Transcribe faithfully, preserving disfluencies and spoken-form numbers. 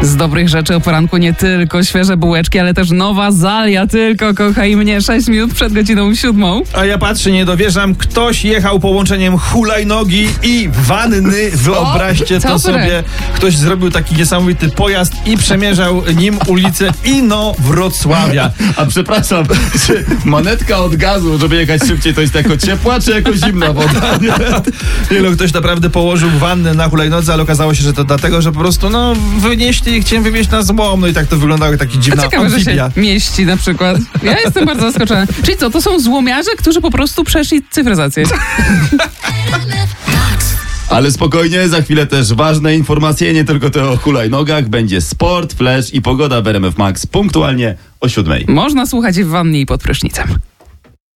Z dobrych rzeczy o poranku nie tylko świeże bułeczki, ale też nowa Zalia. Tylko kochaj mnie, sześć minut przed godziną siódmą. A ja patrzę, nie dowierzam. Ktoś jechał połączeniem hulajnogi i wanny. Wyobraźcie to Dobre. sobie. Ktoś zrobił taki niesamowity pojazd i przemierzał nim ulicę Inowrocławia. A przepraszam, czy monetka od gazu, żeby jechać szybciej, to jest jako ciepła, czy jako zimna woda? Nie no, ktoś naprawdę położył wannę na hulajnodze, ale okazało się, że to dlatego, że po prostu no wynieśli, chciałem wywieźć na złom, no i tak to wyglądało jak taki dziwna Ciekawe, że amfibia. się mieści na przykład. Ja jestem bardzo zaskoczona. Czyli co, to są złomiarze, którzy po prostu przeszli cyfryzację. Ale spokojnie, za chwilę też ważne informacje, nie tylko te o hulajnogach. Będzie sport, flash i pogoda w R M F Max punktualnie o siódmej. Można słuchać w wannie i pod prysznicem.